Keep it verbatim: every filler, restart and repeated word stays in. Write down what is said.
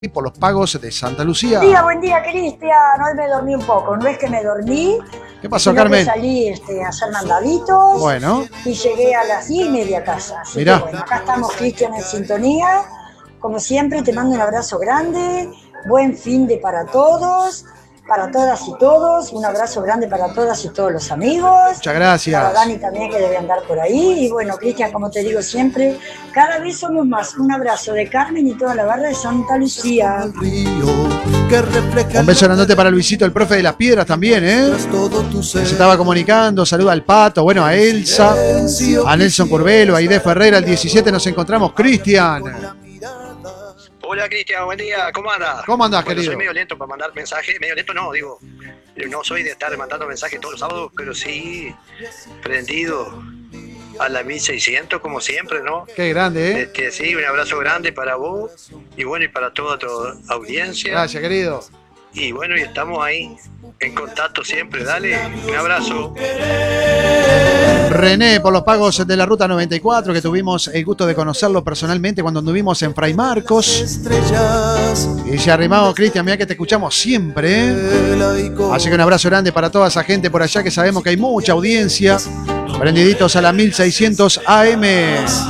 y por los pagos de Santa Lucía. Buen día, buen día, Cristian. Hoy me dormí un poco. No es que me dormí. ¿Qué pasó, sino Carmen? Que salí este, a hacer mandaditos. Bueno. Y llegué a las diez y media a casa. Así Mirá. que bueno, acá estamos, Cristian, en sintonía. Como siempre, te mando un abrazo grande. Buen fin de para todos. Para todas y todos, un abrazo grande para todas y todos los amigos. Muchas gracias. Para Dani también, que debe andar por ahí. Y bueno, Cristian, como te digo siempre, cada vez somos más. Un abrazo de Carmen y toda la barra de Santa Lucía. Un beso grandote para Luisito, el profe de las piedras también, ¿eh? Se estaba comunicando, saluda al Pato, bueno, a Elsa, a Nelson Curvelo, a Aide Ferreira, el diecisiete nos encontramos, Cristian. Hola Cristian, buen día, ¿cómo andas? ¿Cómo andás, bueno, querido? Soy medio lento para mandar mensajes, medio lento no, digo, no soy de estar mandando mensajes todos los sábados, pero sí prendido a la mil seiscientos como siempre, ¿no? Qué grande, ¿eh? Este, sí, un abrazo grande para vos y bueno, y para toda tu audiencia. Gracias, querido. Y bueno, y estamos ahí en contacto siempre, dale, un abrazo. René, por los pagos de la Ruta noventa y cuatro, que tuvimos el gusto de conocerlo personalmente cuando anduvimos en Fray Marcos. Y se arrimado, Cristian, mira que te escuchamos siempre, ¿eh? Así que un abrazo grande para toda esa gente por allá que sabemos que hay mucha audiencia. Prendiditos a la mil seiscientos A M.